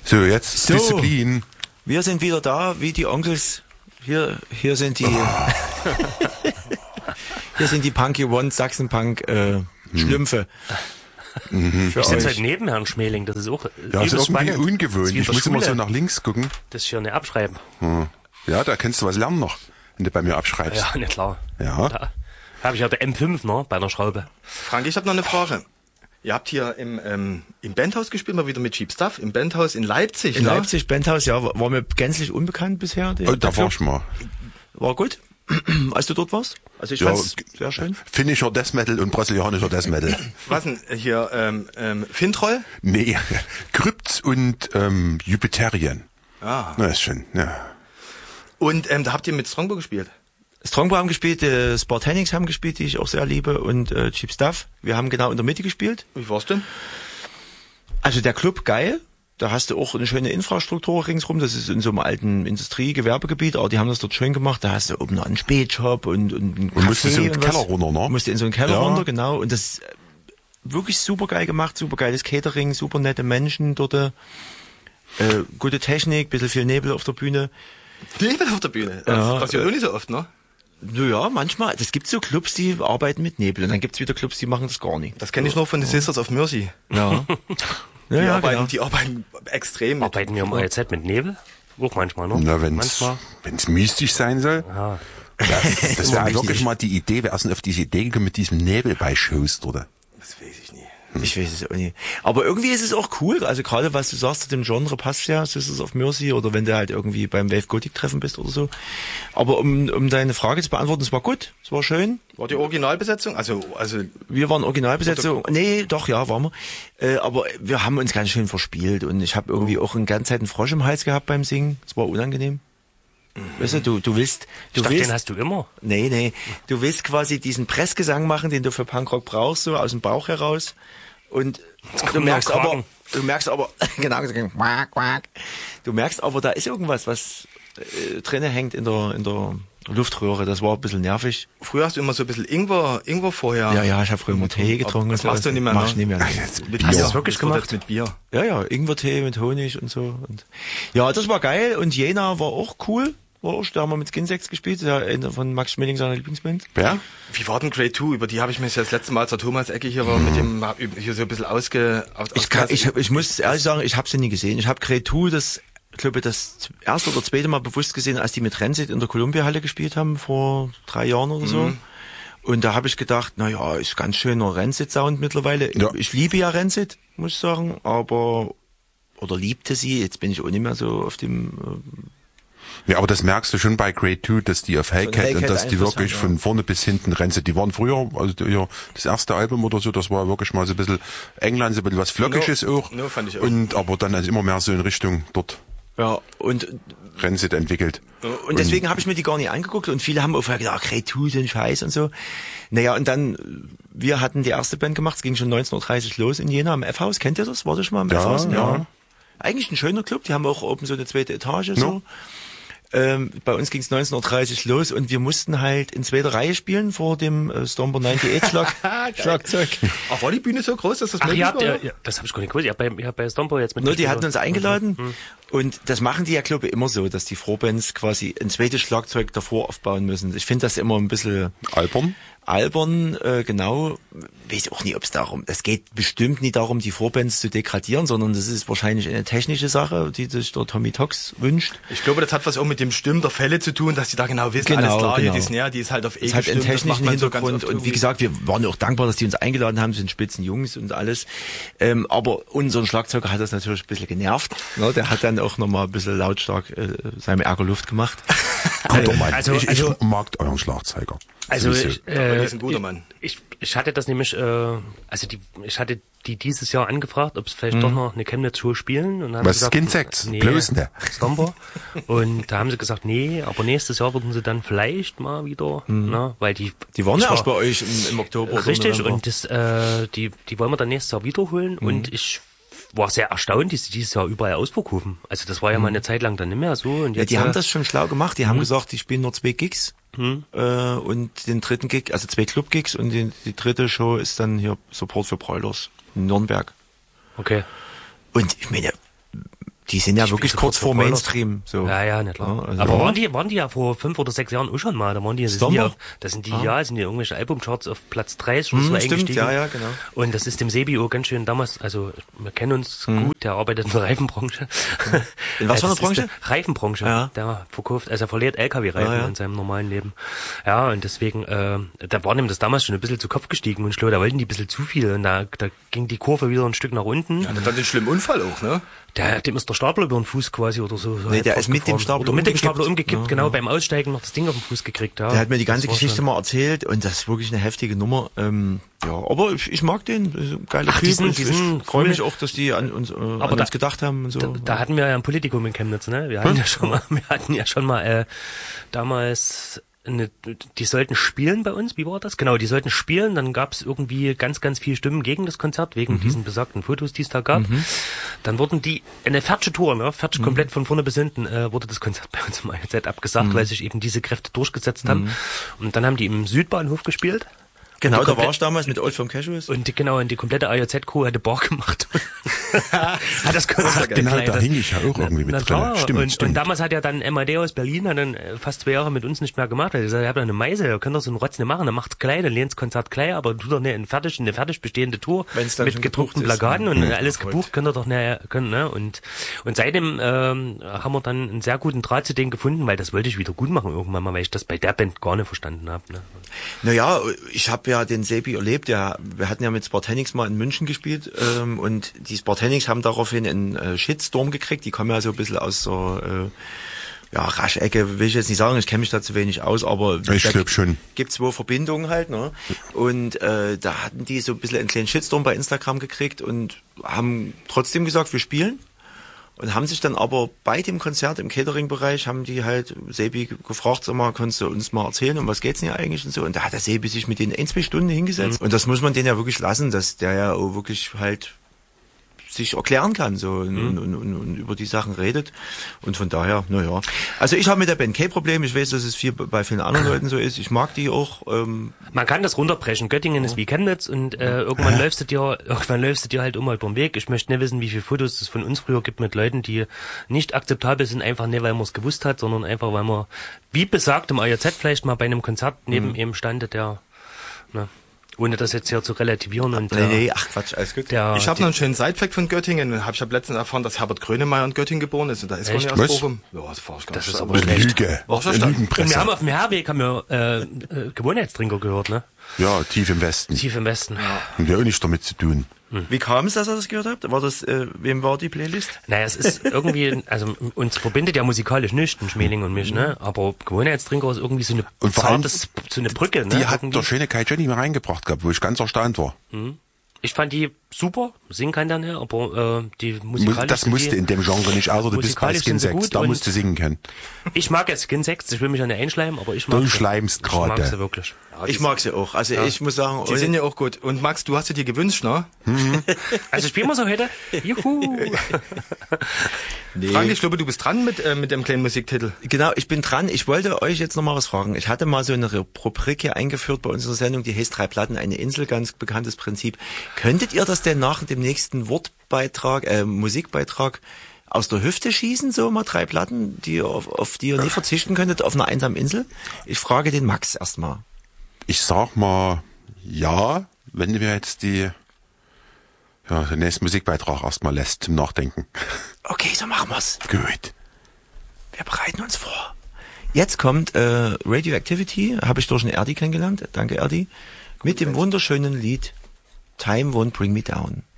So, jetzt Disziplin. Wir sind wieder da, wie die Onkels. Hier sind die, hier sind die Punky One Sachsen-Punk, Schlümpfe. Ich sitze halt neben Herrn Schmeling, das ist auch Ja, das ist irgendwie spannend. ungewöhnlich. Ich muss immer so nach links gucken. Das hier nicht abschreiben. Ja, da kannst du was lernen noch, wenn du bei mir abschreibst. Ja, nicht klar. Ja. Da habe ich ja der M5, ne, bei der Schraube. Frank, ich habe noch eine Frage. Ihr habt hier im Bandhaus gespielt, mal wieder mit Cheap Stuff, im Bandhaus in Leipzig, In ne? Leipzig, Bandhaus, ja, war mir gänzlich unbekannt bisher. Da war ich mal. War gut, als du dort warst. Also ich Ja, fand's sehr schön. Finnischer Death Metal und brasilianischer Death Metal. Was denn hier, Fintroll? Nee, Krypts und Jupiterian. Ah. Na, ist schön, ja. Und da habt ihr mit Strongbow gespielt? Strongbow haben gespielt, Spartanics haben gespielt, die ich auch sehr liebe, und Cheap Stuff. Wir haben genau in der Mitte gespielt. Wie war's denn? Also der Club, geil. Da hast du auch eine schöne Infrastruktur ringsrum. Das ist in so einem alten Industrie-Gewerbegebiet, aber die haben das dort schön gemacht. Da hast du oben noch einen Spätshop und einen Café. Musst du so in den Keller runter, ne? Musst du in so einen Keller Ja. runter, genau. Und das ist wirklich super geil gemacht, super geiles Catering, super nette Menschen dort. Gute Technik, bisschen viel Nebel auf der Bühne. Nebel auf der Bühne. Ja, Das ist ja auch nicht so oft, ne? Naja, manchmal. Es gibt so Clubs, die arbeiten mit Nebel. Und dann gibt's wieder Clubs, die machen das gar nicht. Das kenne ich nur von den Sisters of Mercy. Ja. Die arbeiten extrem mit. Arbeiten wir im AZ mit Nebel? Auch manchmal, ne? Na, Manchmal. wenn's mystisch sein soll. Ja. Das wäre wirklich mal die Idee, wer ist denn auf diese Idee gekommen mit diesem Nebel bei Shows, oder? Das weiß ich nie. Ich weiß es auch nicht. Aber irgendwie ist es auch cool. Also gerade was du sagst zu dem Genre passt ja, Sisters of Mercy, oder wenn du halt irgendwie beim Wave Gothic Treffen bist oder so. Aber um deine Frage zu beantworten, es war gut, es war schön. War die Originalbesetzung? Also Wir waren Originalbesetzung. Nee, doch, ja, waren wir. Aber wir haben uns ganz schön verspielt und ich habe irgendwie auch eine ganze Zeit einen Frosch im Hals gehabt beim Singen. Es war unangenehm. Weißt du, du willst... Ich dachte, den hast du immer. Nee. Du willst quasi diesen Pressgesang machen, den du für Punkrock brauchst, so aus dem Bauch heraus. Und du merkst aber, genau, quack, quack. Du merkst aber, da ist irgendwas, was drinnen hängt in der Luftröhre. Das war ein bisschen nervig. früher hast du immer so ein bisschen Ingwer vorher. Ja, ich habe früher immer Tee getrunken. Das machst du nicht mehr, Mach ich ne? nicht mehr. Mit Hast du Bier. das wirklich Das wird gemacht? jetzt mit Bier. Ja, Ingwertee mit Honig und so. Und ja, das war geil. Und Jena war auch cool. Da haben wir mit Skinsex gespielt, ja, einer von Max Schmeling, seiner Lieblingsband. Wer? Wie war denn Grade 2? Über die habe ich mich das letzte Mal, als der Thomas Ecke hier war, mit dem hier so ein bisschen Ich muss ehrlich sagen, ich habe sie nie gesehen. Ich habe Grade 2 das erste oder zweite Mal bewusst gesehen, als die mit Rancid in der Columbia-Halle gespielt haben, vor 3 Jahren oder so. Und da habe ich gedacht, naja, ist ganz schöner Rancid-Sound mittlerweile. Ja. Ich liebe ja Rancid, muss ich sagen, oder liebte sie, jetzt bin ich auch nicht mehr so auf dem... Ja, aber das merkst du schon bei Grade 2, dass die auf Hellcat Hellcat und dass die Einfluss wirklich haben, von vorne bis hinten rennen. Die waren früher, also das erste Album oder so, das war wirklich mal so ein bisschen England, so ein bisschen was Flockiges auch. No, fand ich auch. Und aber dann also immer mehr so in Richtung dort Ja, und Rancid entwickelt. Und deswegen habe ich mir die gar nicht angeguckt und viele haben auch vorher gedacht, Grade 2, so ein Scheiß und so. Naja, und dann, wir hatten die erste Band gemacht, es ging schon 19:30 los in Jena am F-Haus. Kennt ihr das? War das schon mal am F-Haus? Ja. Eigentlich ein schöner Club, die haben auch oben so eine zweite Etage so. Bei uns ging es 19:30 los und wir mussten halt in zweiter Reihe spielen vor dem Stomper 98 Schlagzeug. Ach, war die Bühne so groß, dass das Ach, möglich ihr habt, war? ja, das habe ich gar nicht gewusst. Ihr habt bei Stomper jetzt mit. Ne, die hatten uns eingeladen und das machen die ja, glaube ich, immer so, dass die Vorbands quasi ein zweites Schlagzeug davor aufbauen müssen. Ich finde das immer ein bisschen albern, genau. Weiß auch nicht, ob es geht bestimmt nicht darum, die Vorbands zu degradieren, sondern das ist wahrscheinlich eine technische Sache, die sich der Tommy Tox wünscht. Ich glaube, das hat was auch mit dem Stimmen der Fälle zu tun, dass die da genau wissen, alles klar, hier die Snare, die ist halt auf E Es hat einen gestimmt, das macht technischen man so ganz Hintergrund oft und wie irgendwie. gesagt, wir waren auch dankbar, dass die uns eingeladen haben, sind spitzen Jungs und alles. Aber unseren Schlagzeuger hat das natürlich ein bisschen genervt. Ne? Der hat dann auch nochmal ein bisschen lautstark seinem Ärger Luft gemacht. Ich mag euren Schlagzeuger. Also Sowieso. Aber die ist ein guter Mann. ich hatte das nämlich, ich hatte die dieses Jahr angefragt, ob es vielleicht doch noch eine Chemnitz-Show spielen. Und dann haben Was, sie gesagt, Skinsex? Nee, Bloß ne? Stomper. Und da haben sie gesagt, nee, aber nächstes Jahr würden sie dann vielleicht mal wieder, ne, weil die waren ja war- erst bei euch im Oktober. oder Richtig, November. und die wollen wir dann nächstes Jahr wiederholen und ich war sehr erstaunt, dass sie dieses Jahr überall ausverkaufen. Also das war ja mal eine Zeit lang dann nicht mehr so. Und Ja, jetzt, die haben das schon schlau gemacht. Die haben gesagt, die spielen nur 2 Gigs und den dritten Gig, also 2 Club-Gigs und die dritte Show ist dann hier Support für Broilers in Nürnberg. Okay. Und ich meine, Die sind ja wirklich kurz vor Mainstream. So. Ja, nicht klar. Ja, also aber waren die ja vor 5 oder 6 Jahren auch schon mal. Da waren die, sind die irgendwelche Albumcharts auf Platz 30 oder so eingestiegen. Ja, genau. Und das ist dem Sebi auch ganz schön damals, also wir kennen uns gut, der arbeitet in der Reifenbranche. In was für einer Branche? Reifenbranche. Ja. Der verkauft, also er verliert LKW-Reifen in seinem normalen Leben. Ja, und deswegen, da war ihm das damals schon ein bisschen zu Kopf gestiegen und da wollten die ein bisschen zu viel und da ging die Kurve wieder ein Stück nach unten. Ja, dann den schlimmen Unfall auch, ne? Dem ist der Stapler über den Fuß quasi oder so. Nee, der ist mit dem Stapler umgekippt, genau, beim Aussteigen noch das Ding auf den Fuß gekriegt. Ja. Der hat mir die ganze Geschichte mal erzählt und das ist wirklich eine heftige Nummer. Aber ich mag den, geiler Typ. Ich freue mich auch, dass die an uns gedacht haben und so. Da hatten wir ja ein Politikum in Chemnitz, ne? Wir hatten ja schon mal damals die sollten spielen bei uns, wie war das? Genau, die sollten spielen, dann gab es irgendwie ganz, ganz viele Stimmen gegen das Konzert, wegen diesen besagten Fotos, die es da gab. Dann wurden eine fertige Tour, ne? Fertig komplett von vorne bis hinten, wurde das Konzert bei uns im AJZ abgesagt, weil sich eben diese Kräfte durchgesetzt haben. Und dann haben die im Südbahnhof gespielt. Genau, da war ich damals mit Old Firm Casuals. Und die komplette AJZ-Crew hatte Bar gemacht. Hat das Konzert begleitet. Da hing ich ja auch irgendwie mit drin. Stimmt. Und damals hat ja dann MAD aus Berlin hat dann fast 2 Jahre mit uns nicht mehr gemacht. Er hat gesagt, ihr habt doch eine Meise, ihr könnt doch so einen Rotz nicht machen, dann macht's klein, dann lehnt's Konzert klein, aber tut doch eine fertig bestehende Tour mit gedruckten Plakaten und alles gebucht, könnt ihr doch ne? Und seitdem haben wir dann einen sehr guten Draht zu denen gefunden, weil das wollte ich wieder gut machen irgendwann mal, weil ich das bei der Band gar nicht verstanden habe. Ne? Naja, ich habe ja den Sebi erlebt, wir hatten ja mit Spartanix mal in München gespielt und die Spartanix haben daraufhin einen Shitstorm gekriegt, die kommen ja so ein bisschen aus so Raschecke, will ich jetzt nicht sagen, ich kenne mich da zu wenig aus, aber ich glaube schon. Gibt's wohl Verbindungen halt, ne? Und da hatten die so ein bisschen einen kleinen Shitstorm bei Instagram gekriegt und haben trotzdem gesagt, wir spielen. Und haben sich dann aber bei dem Konzert im Catering-Bereich, haben die halt Sebi gefragt, sag mal, kannst du uns mal erzählen, um was geht's denn hier eigentlich und so. Und da hat der Sebi sich mit denen 1-2 Stunden hingesetzt. Und das muss man denen ja wirklich lassen, dass der ja auch wirklich halt sich erklären kann so und über die Sachen redet. Und von daher, naja. Also ich habe mit der Band kein Problem. Ich weiß, dass es bei vielen anderen Leuten so ist. Ich mag die auch. Man kann das runterbrechen. Göttingen ist wie Chemnitz und irgendwann läufst du dir halt immer über den Weg. Ich möchte nicht wissen, wie viele Fotos es von uns früher gibt mit Leuten, die nicht akzeptabel sind, einfach nicht, weil man es gewusst hat, sondern einfach, weil man, wie besagt, im AJZ vielleicht mal bei einem Konzert neben ihm stand, der, ohne das jetzt hier zu relativieren. Und nee, ach Quatsch, alles gut. Ich habe noch einen schönen Sidefact von Göttingen. Ich habe letztens erfahren, dass Herbert Grönemeyer in Göttingen geboren ist. Und da ist gar nicht aus Bochum. Ja, das ist aber schlecht. Lüge. Und wir haben auf dem Herweg Gewohnheitstrinker gehört, ne? Ja, tief im Westen. Ja. Und ja auch nichts damit zu tun. Wie kam es, dass ihr das gehört habt? War das, wem war die Playlist? Naja, es ist irgendwie, also uns verbindet ja musikalisch nichts, ein Schmeling und mich, ne? Aber Gewohnheitstrinker ist irgendwie so eine Brücke, ne? Die hat der schöne Kai Jenny mal reingebracht gehabt, wo ich ganz erstaunt war. Ich fand die super, singen kann der nicht, aber die musikalisch. Das musste in dem Genre nicht, außer du bist bei Skin 6, da musst du singen können. Ich mag jetzt Skin 6, ich will mich ja nicht einschleimen, aber ich mag du schleimst gerade. Ich mag sie wirklich. Ja, ich mag sie auch, also ich muss sagen... Die sind ja auch gut. Und Max, du hast sie dir gewünscht, ne? Also spielen wir so heute? Juhu! Nee. Frank, ich glaube, du bist dran mit dem kleinen Musiktitel. Genau, ich bin dran. Ich wollte euch jetzt noch mal was fragen. Ich hatte mal so eine Rubrik hier eingeführt bei unserer Sendung, die heißt 3 Platten, eine Insel, ganz bekanntes Prinzip. Könntet ihr das denn nach dem nächsten Musikbeitrag aus der Hüfte schießen, so mal 3 Platten, auf die ihr nie verzichten könntet, auf einer einsamen Insel? Ich frage den Max erstmal. Ich sag mal, ja, wenn du mir jetzt den nächsten Musikbeitrag erstmal lässt zum Nachdenken. Okay, so machen wir's. Gut. Wir bereiten uns vor. Jetzt kommt Radioactivity, habe ich durch den Erdi kennengelernt. Danke, Erdi. Mit dem wunderschönen Lied Time Won't Bring Me Down.